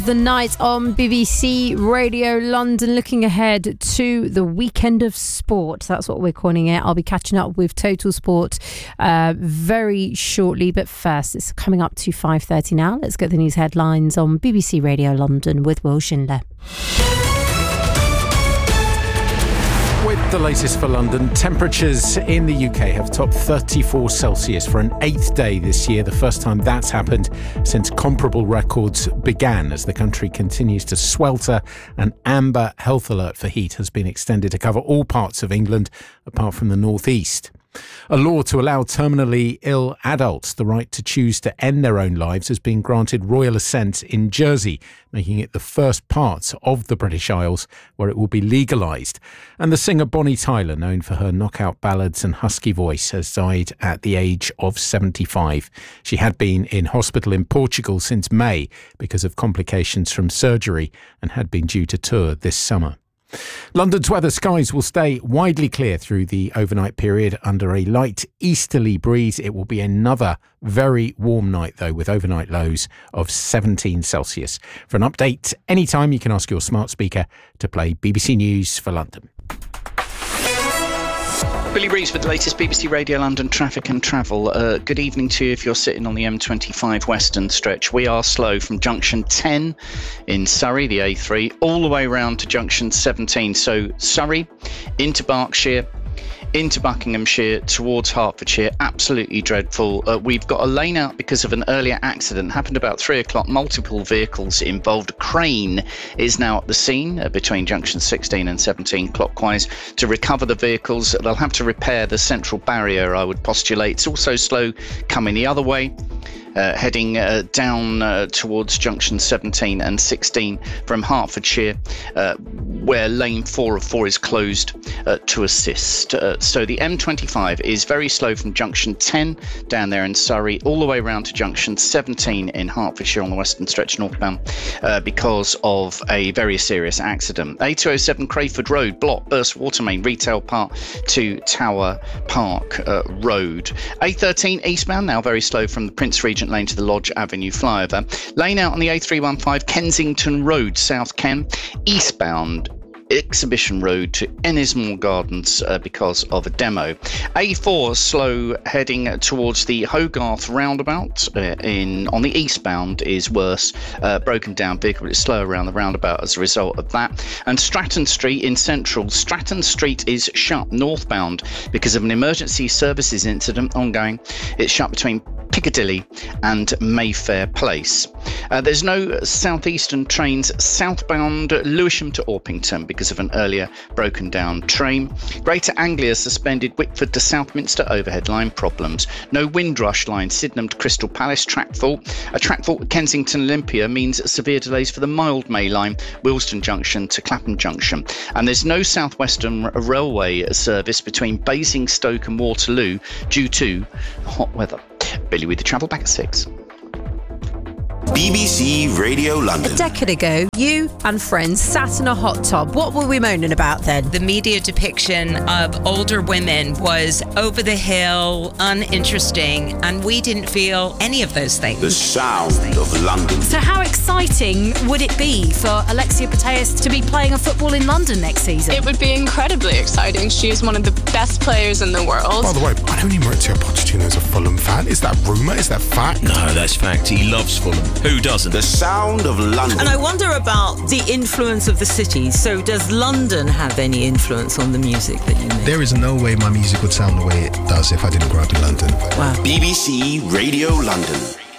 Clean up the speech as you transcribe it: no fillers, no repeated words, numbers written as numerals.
The night on BBC Radio London, looking ahead to the weekend of sport. That's what we're calling it. I'll be catching up with Total Sport very shortly. But first, it's coming up to 5:30 now. Let's get the news headlines on BBC Radio London with Will Schindler. With the latest for London, temperatures in the UK have topped 34 Celsius for an 8th day this year, the first time that's happened since comparable records began. As the country continues to swelter, an amber health alert for heat has been extended to cover all parts of England apart from the northeast. A law to allow terminally ill adults the right to choose to end their own lives has been granted royal assent in Jersey, making it the first part of the British Isles where it will be legalised. And the singer Bonnie Tyler, known for her knockout ballads and husky voice, has died at the age of 75. She had been in hospital in Portugal since May because of complications from surgery and had been due to tour this summer. London's weather: skies will stay widely clear through the overnight period under a light easterly breeze. It will be another very warm night, though, with overnight lows of 17 Celsius. For an update anytime, you can ask your smart speaker to play BBC News for London. Billy Reeves with the latest BBC Radio London traffic and travel. Good evening to you if you're sitting on the M25 Western stretch. We are slow from junction 10 in Surrey, the A3, all the way around to junction 17. So Surrey into Berkshire, into Buckinghamshire, towards Hertfordshire, absolutely dreadful. We've got a lane out because of an earlier accident. Happened about 3 o'clock. Multiple vehicles involved. A crane is now at the scene between junction 16 and 17 clockwise to recover the vehicles. They'll have to repair the central barrier, I would postulate. It's also slow coming the other way. Heading down towards junction 17 and 16 from Hertfordshire, where lane 4 of 4 is closed to assist. So the M25 is very slow from junction 10 down there in Surrey, all the way around to junction 17 in Hertfordshire on the western stretch northbound because of a very serious accident. A207 Crayford Road, block, burst water main, retail park to Tower Park Road. A13 eastbound now very slow from the Prince Regent Lane to the Lodge Avenue flyover. Lane out on the A315 Kensington Road, South Ken, eastbound Exhibition Road to Ennismore Gardens because of a demo. A4 slow heading towards the Hogarth roundabout on the eastbound is worse. Broken down vehicle is slow around the roundabout as a result of that. And Stratton Street in Central. Stratton Street is shut northbound because of an emergency services incident ongoing. It's shut between Piccadilly and Mayfair Place. There's no southeastern trains southbound Lewisham to Orpington because of an earlier broken down train. Greater Anglia suspended Wickford to Southminster overhead line problems. No Windrush line Sydenham to Crystal Palace track fault. A track fault at Kensington Olympia means severe delays for the Mildmay line, Willesden Junction to Clapham Junction. And there's no South Western Railway service between Basingstoke and Waterloo due to hot weather. Billy with the travel back at 6. BBC Radio London. A decade ago, you and friends sat in a hot tub. What were we moaning about then? The media depiction of older women was over the hill, uninteresting, and we didn't feel any of those things. The sound of London. So how exciting would it be for Alexia Putellas to be playing a football in London next season? It would be incredibly exciting. She is one of the best players in the world. By the way, I don't think Maurizio Pochettino is a Fulham fan. Is that rumour? Is that fact? No, that's fact. He loves Fulham. Who doesn't? The sound of London. And I wonder about the influence of the city. So does London have any influence on the music that you make? There is no way my music would sound the way it does if I didn't grow up in London. Wow. BBC Radio London.